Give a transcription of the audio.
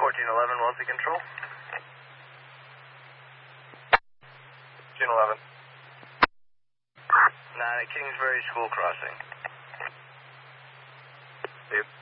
1411, Wellesley Control. 1411. 9 at Kingsbury School Crossing. Steve.